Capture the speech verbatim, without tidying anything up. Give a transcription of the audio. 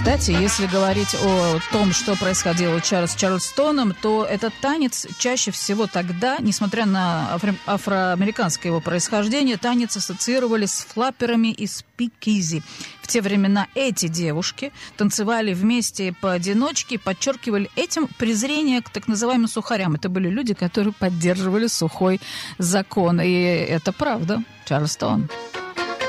Кстати, если говорить о том, что происходило с Чарльстоном, то этот танец чаще всего тогда, несмотря на афро- афроамериканское его происхождение, танец ассоциировали с флапперами и спикизи. В те времена эти девушки танцевали вместе поодиночке, подчеркивали этим презрение к так называемым сухарям. Это были люди, которые поддерживали сухой закон. И это правда. Чарльстон.